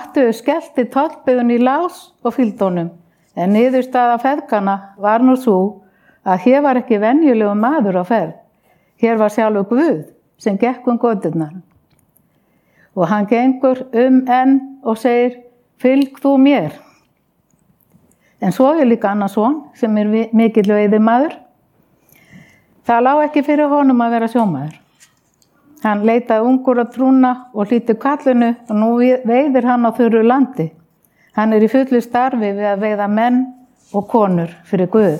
Mattheus skellti tollbúðunni í lás og fylgdi honum, en niðurstaða feðganna var nú sú að hér var ekki venjulegur maður á ferð. Hér var sjálfur Guð sem gekk göturnar. Og hann gengur enn og segir, fylg þú mér. En svo líka annar son sem mikill veiðimaður. Það lá ekki fyrir honum að vera sjómaður. Hann leitaði ungur að trúna og hlýtti kallinu og nú veiðir hann á þurru landi. Hann í fullu starfi við að veiða menn og konur fyrir Guð.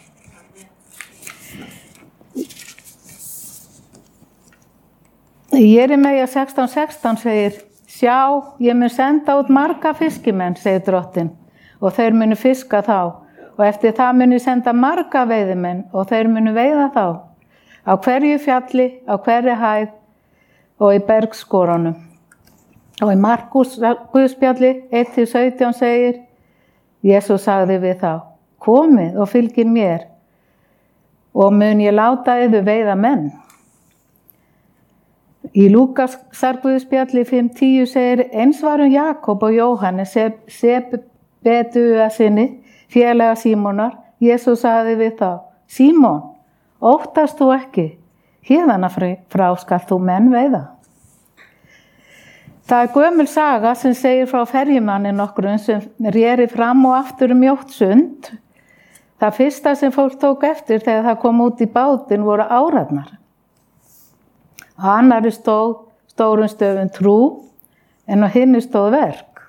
Í Jeremías 16:16 segir, sjá, ég mun senda út marga fiskimenn, segir Drottinn, og þeir munu fiska þá, og eftir það munu senda marga veiðimenn og þeir munu veiða þá, á hverju fjalli, á hverju hæð og í bergskorunum. Og í Markús Guðspjalli 1-17 segir, Jesús sagði við þá, komið og fylgið mér og mun ég láta yður veiða menn. Í Lúkasar Guðspjalli 5:10 segir, eins var Jakob og Jóhannes Sebedeussyni, félaga Símonar. Jesús sagði við þá, Símon, óttast þú ekki, héðan frá skal þú menn veiða. Það gömul saga sem segir frá ferjumanni nokkrum sem réri fram og aftur mjótt sund. Það fyrsta sem fólk tók eftir þegar það kom út í bátinn voru árarnar. Á annarri stóð stórum stöfum trú en á hinni stóð verk.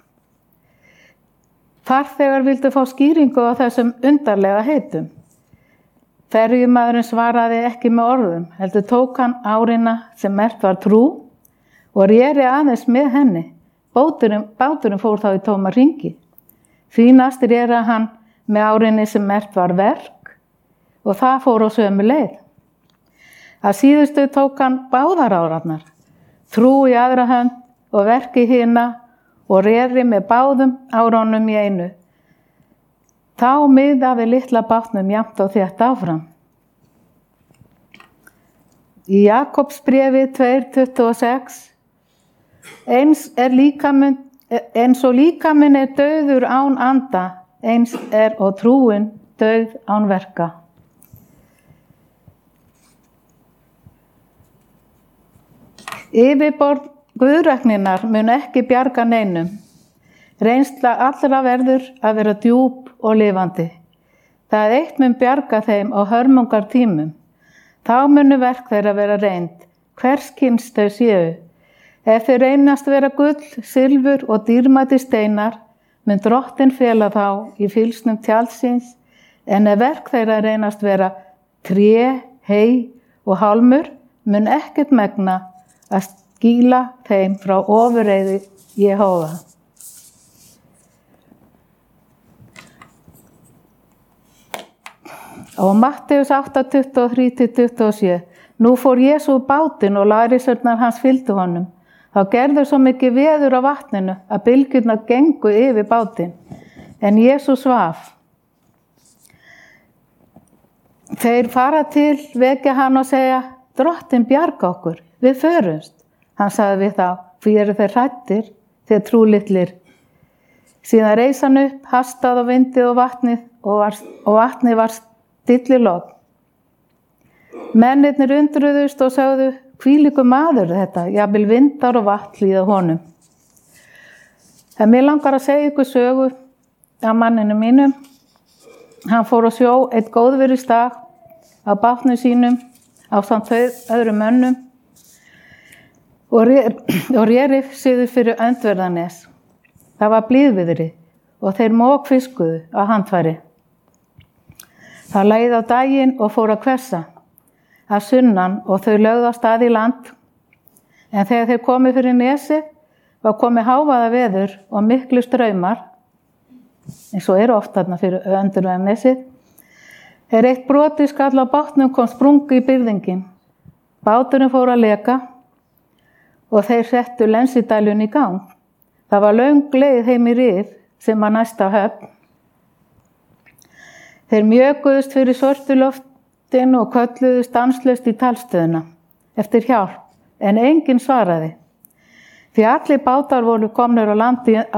Farþegar vildu fá skýringu á þessum undarlega heitum. Ferjumaðurinn svaraði ekki með orðum, heldur tók hann árina sem merkt var trú og réri aðeins með henni. Báturinn fór þá í tóma hringi. Fínast réri hann með árinni sem merkt var verk og það fór á sömu leið. Að síðustu tók hann báðar árarnar, trú í aðra hönd og verk í hina og réri með báðum árunum í einu. Þá miðaði litla bátnum jafnt og þétt áfram. Í Jakobsbréfi 2:26 eins og líkaminn dauður án anda, eins og trúin dauð án verka. Yfirborð guðrækninnar mun ekki bjarga neinum. Reynsla allra verður að vera djúp og lifandi. Það eitt mun bjarga þeim á hörmungar tímum. Þá munu verk þeirra vera reynd, hvers kyns þau séu. Ef þau reynast vera gull, silfur og dýrmæti steinar, mun Drottinn fela þá í fylgsnum tjaldsins, en ef verk þeirra reynast vera tré, hey og hálmur, mun ekkert megna að skýla þeim frá ofurreiði Jehóva. Og Mattheus 8:23-27. Nú fór Jesú úr bátinn og lærisveinarnir hans fylgdu honum. Þá gerðu svo mikið veður á vatninu að bylgjurnar gengu yfir bátinn, en Jesú svaf. Þeir fara til, vekja hann og segja, Drottinn bjarga okkur, við förumst. Hann sagði við þá, hví eru þeir hræddir, þeir trúlitlir. Síðan reis hann upp, hastaði á vindið og vatnið og vatnið var stillilogn. Mennirnir undruðust og sögðu, hvílíkur maður þetta, jafnvel vindar og vatn hlýða honum. En mér langar að segja ykkur sögu af manninu mínum. Hann fór á sjó eitt góðviðrisdag á bátnum sínum ásamt öðrum mönnum og réri sig fyrir Öndverðarnes. Það var blíðviðri og þeir mókfiskuðu á handfæri. Það leið á daginn og fór að hvessa að sunnan og þau lögðu á stað í land. En þegar þeir komu fyrir nesið var komið hávaða veður og miklu straumar, eins og eru oft þarna fyrir Öndverðarnesið. Þegar eitt broti skall á bátnum kom sprungu í byrðingin. Báturinn fór að leka og þeir settu lensidæljun í gang. Það var löng leið heim í Rif sem var næsta höfn. Þeir mjökuðust fyrir svörtu loftin og kölluðu stanslaust í talstöðuna eftir hjálp, en enginn svaraði. Því allir bátar voru komnir á landi